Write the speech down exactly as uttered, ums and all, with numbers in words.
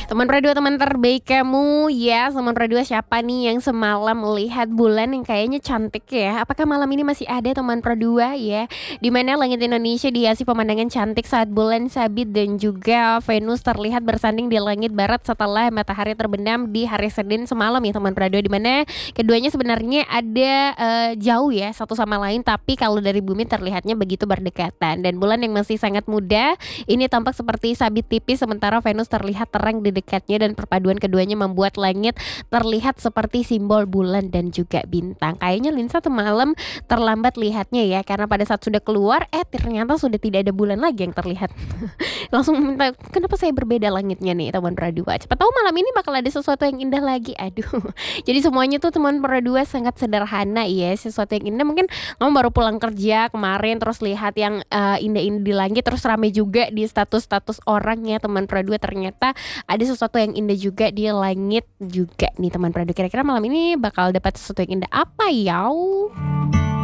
Teman Pradua, teman terbaik kamu ya, teman Pradua siapa nih yang semalam melihat bulan yang kayaknya cantik ya? Apakah malam ini masih ada teman Pradua ya? Di mana langit Indonesia dihiasi pemandangan cantik saat bulan sabit dan juga Venus terlihat bersanding di langit barat setelah matahari terbenam di hari Senin semalam ya teman Pradua, di mana keduanya sebenarnya ada eh, jauh ya satu sama lain, tapi kalau dari bumi terlihatnya begitu berdekatan, dan bulan yang masih sangat muda ini tampak seperti sabit tipis sementara Venus terlihat terang di dekatnya, dan perpaduan keduanya membuat langit terlihat seperti simbol bulan dan juga bintang. Kayaknya Linsa semalam terlambat lihatnya ya, karena pada saat sudah keluar eh ternyata sudah tidak ada bulan lagi yang terlihat. Langsung minta kenapa saya berbeda langitnya nih teman Pradua. Cepat tahu malam ini bakal ada sesuatu yang indah lagi. Aduh. Jadi semuanya tuh teman Pradua sangat sederhana ya, sesuatu yang indah. Mungkin kamu baru pulang kerja kemarin terus lihat yang uh, indah-indah di langit, terus rame juga di status-status orang ya teman Pradua, ternyata ada sesuatu yang indah juga di langit juga nih teman Pradua. Kira-kira malam ini bakal dapat sesuatu yang indah apa ya?